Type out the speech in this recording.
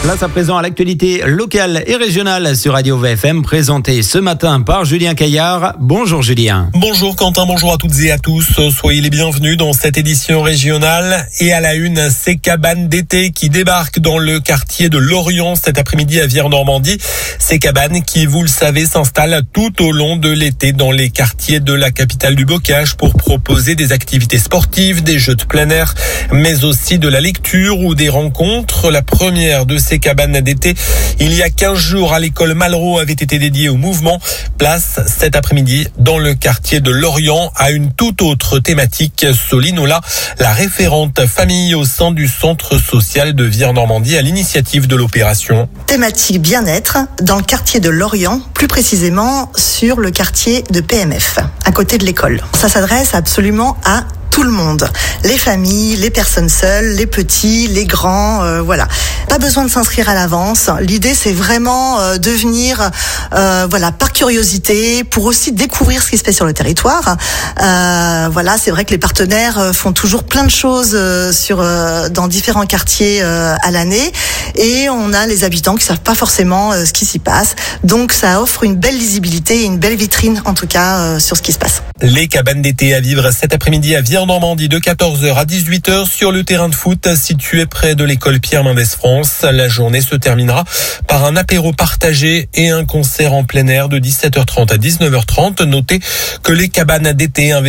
Place à présent à l'actualité locale et régionale sur Radio VFM, présentée ce matin par Julien Caillard. Bonjour Julien. Bonjour Quentin, bonjour à toutes et à tous. Soyez les bienvenus dans cette édition régionale. Et à la une, ces cabanes d'été qui débarquent dans le quartier de Lorient cet après-midi à Vire-Normandie. Ces cabanes qui, vous le savez, s'installent tout au long de l'été dans les quartiers de la capitale du bocage pour proposer des activités sportives, des jeux de plein air, mais aussi de la lecture ou des rencontres. La première de ces cabanes d'été, il y a 15 jours à l'école Malraux, avait été dédiée au mouvement. Place cet après-midi dans le quartier de Lorient à une toute autre thématique. Soline Ola, la référente famille au sein du centre social de Vire-Normandie à l'initiative de l'opération. Thématique bien-être dans le quartier de Lorient, plus précisément sur le quartier de PMF, à côté de l'école. Ça s'adresse absolument à tout le monde, les familles, les personnes seules, les petits, les grands, voilà. Pas besoin de s'inscrire à l'avance. L'idée, c'est vraiment de venir, par curiosité, pour aussi découvrir ce qui se fait sur le territoire. Voilà, c'est vrai que les partenaires font toujours plein de choses dans différents quartiers à l'année, et on a les habitants qui savent pas forcément ce qui s'y passe. Donc, ça offre une belle lisibilité et une belle vitrine, en tout cas, sur ce qui se passe. Les cabanes d'été à vivre cet après-midi à Vire-Normandie de 14h à 18h sur le terrain de foot situé près de l'école Pierre Mendès France. La journée se terminera par un apéro partagé et un concert en plein air de 17h30 à 19h30. Notez que les cabanes d'été